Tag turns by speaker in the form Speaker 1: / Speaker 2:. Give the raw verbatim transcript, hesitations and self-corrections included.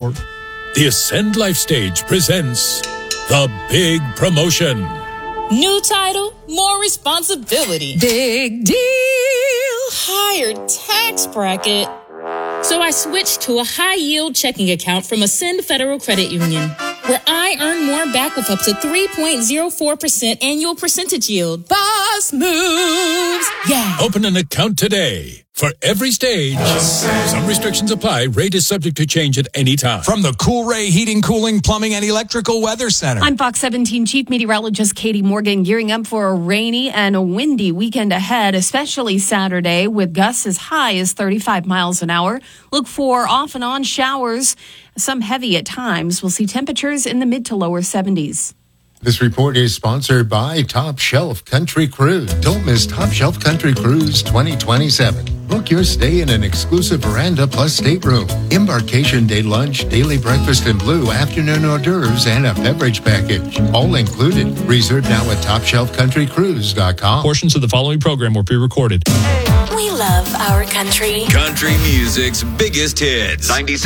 Speaker 1: The Ascend Life Stage presents The Big Promotion.
Speaker 2: New title, more responsibility.
Speaker 3: Big deal.
Speaker 2: Higher tax bracket. So I switched to a high-yield checking account from Ascend Federal Credit Union, where I earn more back with up to three point zero four percent annual percentage yield.
Speaker 3: Boss moves.
Speaker 2: Yeah.
Speaker 1: Open an account today. For every stage, some restrictions apply. Rate is subject to change at any time.
Speaker 4: From the Cool Ray Heating, Cooling, Plumbing, and Electrical Weather Center.
Speaker 3: I'm Fox seventeen Chief Meteorologist Katie Morgan, gearing up for a rainy and a windy weekend ahead, especially Saturday, with gusts as high as thirty-five miles an hour. Look for off and on showers, some heavy at times. We'll see temperatures in the mid to lower seventies.
Speaker 5: This report is sponsored by Top Shelf Country Cruise. Don't miss Top Shelf Country Cruise twenty twenty-seven. Book your stay in an exclusive veranda plus stateroom. Embarkation day lunch, daily breakfast in blue, afternoon hors d'oeuvres, and a beverage package. All included. Reserve now at top shelf country cruise dot com.
Speaker 6: Portions of the following program were pre-recorded.
Speaker 7: We love our country.
Speaker 8: Country music's biggest hits. ninety-seven